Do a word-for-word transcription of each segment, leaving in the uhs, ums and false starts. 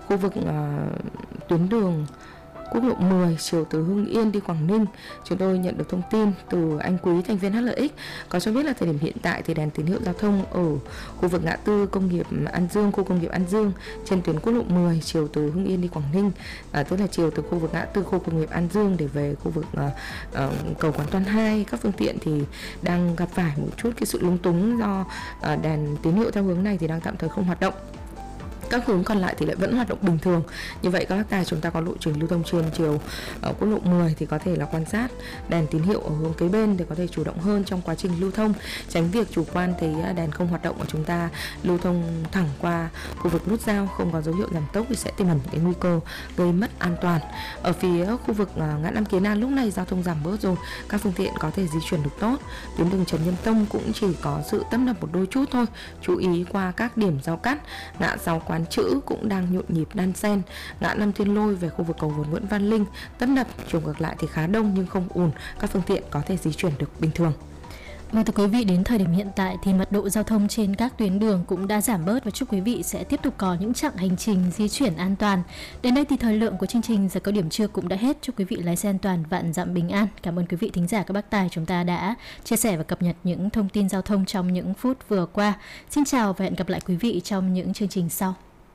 khu vực uh, tuyến đường quốc lộ mười chiều từ Hưng Yên đi Quảng Ninh. Chúng tôi nhận được thông tin từ anh Quý, thành viên hát lờ ích, có cho biết là thời điểm hiện tại thì đèn tín hiệu giao thông ở khu vực ngã tư công nghiệp An Dương, khu công nghiệp An Dương trên tuyến quốc lộ mười chiều từ Hưng Yên đi Quảng Ninh, à, tức là chiều từ khu vực ngã tư khu công nghiệp An Dương để về khu vực uh, uh, cầu Quán Toan hai, các phương tiện thì đang gặp phải một chút cái sự lúng túng do uh, đèn tín hiệu theo hướng này thì đang tạm thời không hoạt động. Các hướng còn lại thì lại vẫn hoạt động bình thường. Như vậy các bác tài, chúng ta có lộ trình lưu thông trên chiều ở quốc lộ mười thì có thể là quan sát đèn tín hiệu ở hướng kế bên để có thể chủ động hơn trong quá trình lưu thông, tránh việc chủ quan thấy đèn không hoạt động và chúng ta lưu thông thẳng qua khu vực nút giao không có dấu hiệu giảm tốc thì sẽ tiềm ẩn cái nguy cơ gây mất an toàn. Ở phía khu vực ngã năm Kiến An lúc này giao thông giảm bớt rồi, các phương tiện có thể di chuyển được tốt. Tuyến đường Trần Nhân Tông cũng chỉ có sự tấp nập một đôi chút thôi. Chú ý qua các điểm giao cắt, ngã sáu Quán Chữ cũng đang nhộn nhịp đan xen, ngã năm Thiên Lôi về khu vực cầu vượt Nguyễn Văn Linh tấp nập, chiều ngược lại thì khá đông nhưng không ùn, các phương tiện có thể di chuyển được bình thường. Vâng, thưa quý vị, đến thời điểm hiện tại thì mật độ giao thông trên các tuyến đường cũng đã giảm bớt và chúc quý vị sẽ tiếp tục có những chặng hành trình di chuyển an toàn. Đến đây thì thời lượng của chương trình Giờ Cao Điểm Trưa cũng đã hết. Chúc quý vị lái xe an toàn, vạn dặm bình an. Cảm ơn quý vị thính giả các bác tài chúng ta đã chia sẻ và cập nhật những thông tin giao thông trong những phút vừa qua. Xin chào và hẹn gặp lại quý vị trong những chương trình sau.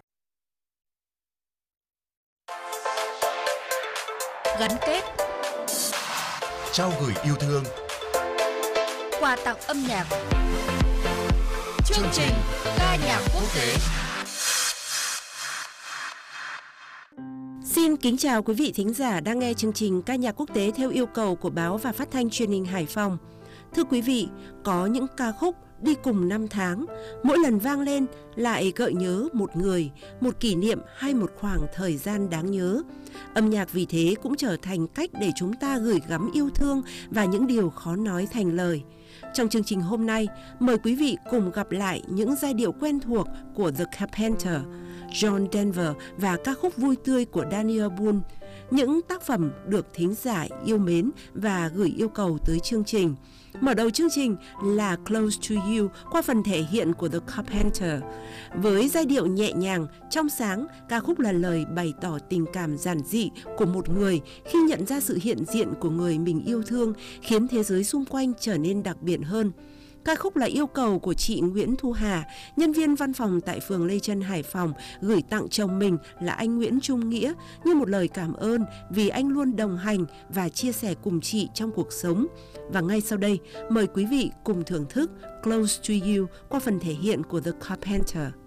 Gắn kết, trao gửi yêu thương, quà tặng âm nhạc, chương trình ca nhạc quốc tế. Xin kính chào quý vị thính giả đang nghe chương trình ca nhạc quốc tế theo yêu cầu của báo và phát thanh truyền hình Hải Phòng. Thưa quý vị, có những ca khúc đi cùng năm tháng, mỗi lần vang lên lại gợi nhớ một người, một kỷ niệm hay một khoảng thời gian đáng nhớ. Âm nhạc vì thế cũng trở thành cách để chúng ta gửi gắm yêu thương và những điều khó nói thành lời. Trong chương trình hôm nay, mời quý vị cùng gặp lại những giai điệu quen thuộc của The Carpenter, John Denver và ca khúc Vui Tươi của Daniel Boone. Những tác phẩm được thính giả yêu mến và gửi yêu cầu tới chương trình. Mở đầu chương trình là Close to You qua phần thể hiện của The Carpenter. Với giai điệu nhẹ nhàng, trong sáng, ca khúc là lời bày tỏ tình cảm giản dị của một người khi nhận ra sự hiện diện của người mình yêu thương, khiến thế giới xung quanh trở nên đặc biệt hơn. Ca khúc là yêu cầu của chị Nguyễn Thu Hà, nhân viên văn phòng tại phường Lê Chân, Hải Phòng, gửi tặng chồng mình là anh Nguyễn Trung Nghĩa như một lời cảm ơn vì anh luôn đồng hành và chia sẻ cùng chị trong cuộc sống. Và ngay sau đây, mời quý vị cùng thưởng thức Close to You qua phần thể hiện của The Carpenter.